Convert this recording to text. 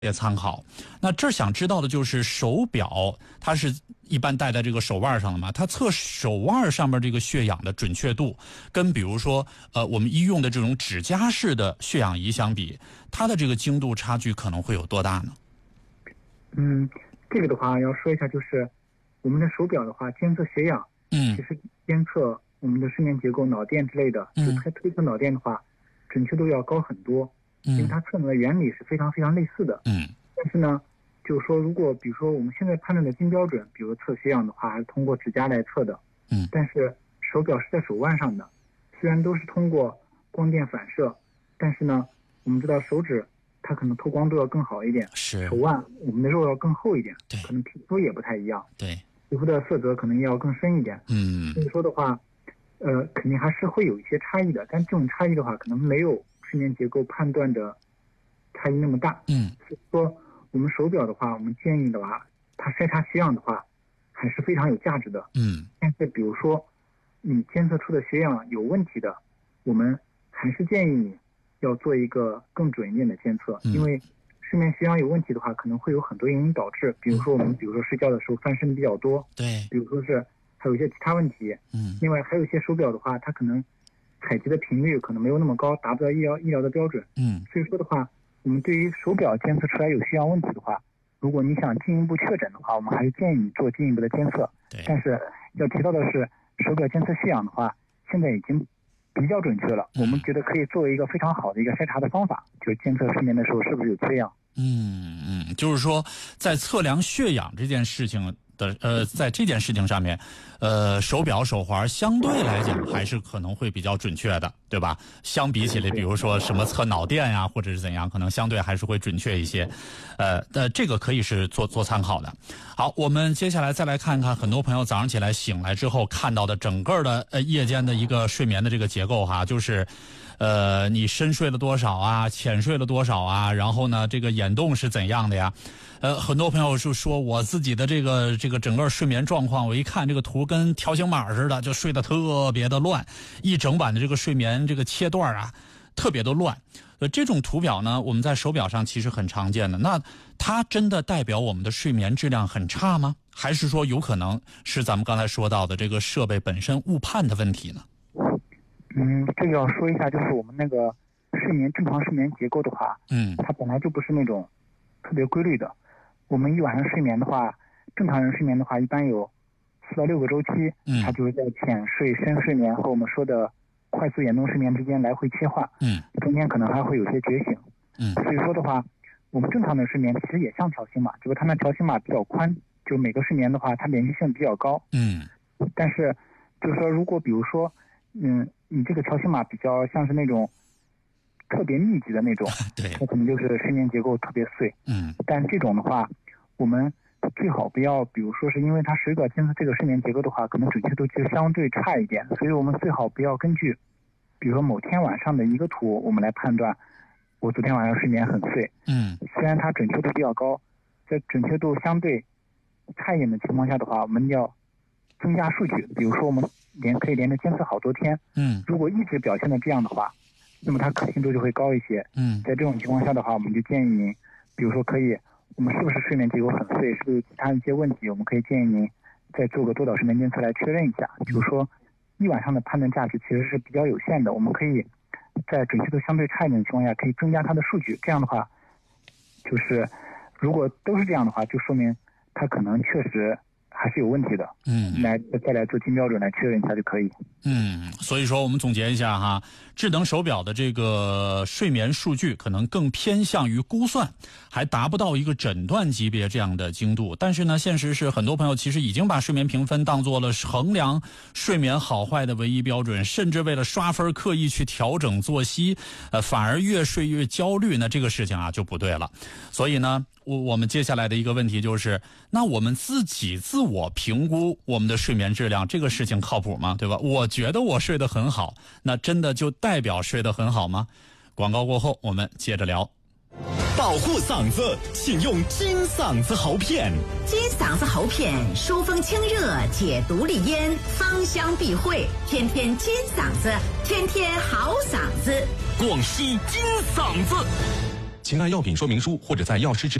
也参考。那这儿想知道的就是手表，它是一般戴在这个手腕上的嘛？它测手腕上面这个血氧的准确度，跟比如说我们医用的这种指甲式的血氧仪相比，它的这个精度差距可能会有多大呢？ 这个的话要说一下，就是我们的手表的话，监测血氧，其实监测我们的睡眠结构、脑电之类的，就推测脑电的话，准确度要高很多。因为它测量的原理是非常非常类似的。但是呢，就是说，如果比如说我们现在判断的金标准，比如测血氧的话，还是通过指甲来测的。但是手表是在手腕上的，虽然都是通过光电反射，但是呢，我们知道手指它可能透光度要更好一点，手腕我们的肉要更厚一点，可能皮肤也不太一样，皮肤的色泽可能也要更深一点。所以说的话，肯定还是会有一些差异的，但这种差异的话，可能没有睡眠结构判断的差异那么大。所以说我们手表的话，我们建议的话，它筛查血氧的话还是非常有价值的。但是比如说你监测出的血氧有问题的，我们还是建议你要做一个更准一点的监测。因为睡眠血氧有问题的话，可能会有很多原因导致，比如说我们睡觉的时候翻身比较多，比如说是还有一些其他问题。另外还有一些手表的话，它可能采集的频率可能没有那么高，达不到医疗的标准。所以说的话，我们对于手表监测出来有血氧问题的话，如果你想进一步确诊的话，我们还是建议你做进一步的监测。但是要提到的是，手表监测血氧的话，现在已经比较准确了。我们觉得可以作为一个非常好的一个筛查的方法，就是监测睡眠的时候是不是有缺氧。 就是说，在测量血氧这件事情的在这件事情上面，手表手环相对来讲还是可能会比较准确的，对吧？相比起来，比如说什么测脑电呀，或者是怎样，可能相对还是会准确一些。这个可以是做参考的。好，我们接下来再来看看很多朋友早上起来醒来之后看到的整个的夜间的一个睡眠的这个结构哈，就是你深睡了多少啊，浅睡了多少啊，然后呢这个眼动是怎样的呀？很多朋友就说我自己的这个整个睡眠状况，我一看这个图跟条形码似的，就睡得特别的乱，一整版的这个睡眠这个切段啊特别的乱。这种图表呢，我们在手表上其实很常见的。那它真的代表我们的睡眠质量很差吗？还是说有可能是咱们刚才说到的这个设备本身误判的问题呢？ 这个要说一下，就是我们那个正常睡眠结构的话，它本来就不是那种特别规律的。我们一晚上睡眠的话，正常人睡眠的话，一般有4到6个周期，它就是在浅睡、深睡眠和我们说的快速眼动睡眠之间来回切换，中间可能还会有些觉醒。所以说的话，我们正常的睡眠其实也像条形码，只不过它那条形码比较宽，就每个睡眠的话，它连续性比较高。但是就是说，如果比如说，你这个条形码比较像是那种特别密集的那种，它可能就是睡眠结构特别碎。但这种的话，我们最好不要，比如说是因为它手表监测这个睡眠结构的话，可能准确度就相对差一点，所以我们最好不要根据，比如说某天晚上的一个图，我们来判断我昨天晚上睡眠很碎。虽然它准确度比较高，在准确度相对差一点的情况下的话，我们要增加数据，比如说我们可以连着监测好多天。如果一直表现的这样的话，那么它可信度就会高一些。在这种情况下的话，我们就建议您，比如说我们是不是睡眠结构很碎，是不是有其他一些问题，我们可以建议您再做个多导睡眠监测来确认一下。就是说一晚上的判断价值其实是比较有限的，我们可以在准确度相对差一点的情况下，可以增加它的数据。这样的话，就是如果都是这样的话，就说明它可能确实还是有问题的。再来做金标准来确认一下就可以。 所以说我们总结一下哈，智能手表的这个睡眠数据可能更偏向于估算，还达不到一个诊断级别这样的精度。但是呢，现实是很多朋友其实已经把睡眠评分当做了衡量睡眠好坏的唯一标准，甚至为了刷分刻意去调整作息，反而越睡越焦虑，那这个事情啊就不对了。所以呢，我们接下来的一个问题就是，那我们自我评估我们的睡眠质量，这个事情靠谱吗？对吧？我觉得我睡得很好，那真的就代表睡得很好吗？广告过后我们接着聊。 保护嗓子，请用金嗓子喉片。 金嗓子喉片疏风清热，解毒利咽，芳香避秽，天天金嗓子，天天好嗓子。 广西金嗓子。 请按药品说明书或者在药师指